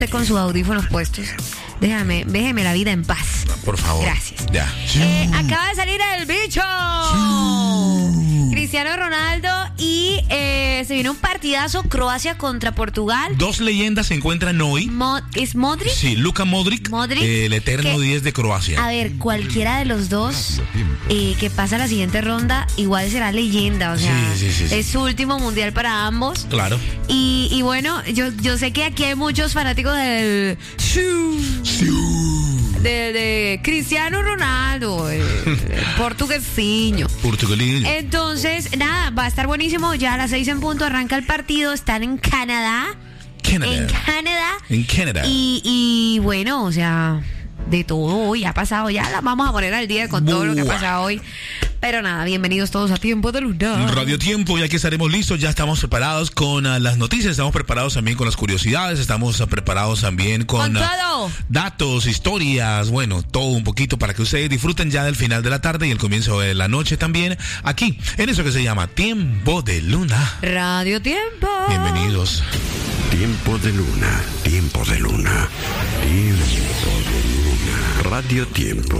con sus audífonos puestos. Déjeme la vida en paz. Por favor. Gracias. Ya. Acaba de salir el bicho. Cristiano Ronaldo y se viene un partidazo, Croacia contra Portugal. Dos leyendas se encuentran hoy. ¿Es Modric? Sí, Luka Modric, el eterno 10 de Croacia. A ver, cualquiera de los dos que pasa a la siguiente ronda, igual será leyenda. O sea, sí. es su último mundial para ambos. Claro. Y bueno, yo sé que aquí hay muchos fanáticos del de Cristiano Ronaldo, portuguesiño. Entonces, nada, va a estar buenísimo. Ya a las 6 en punto arranca el partido. Están en Canadá. En Canadá. Y bueno, o sea, de todo hoy ha pasado. Ya la vamos a poner al día con todo lo que ha pasado hoy. Pero nada, bienvenidos todos a Tiempo de Luna. Radio Tiempo, ya que estaremos listos, ya estamos preparados con las noticias, estamos preparados también con las curiosidades, estamos preparados también con todo. Datos, historias, bueno, todo un poquito para que ustedes disfruten ya del final de la tarde y el comienzo de la noche también, aquí, en eso que se llama Tiempo de Luna. Radio Tiempo. Bienvenidos. Tiempo de Luna, Tiempo de Luna, Tiempo de Luna. Radio Tiempo.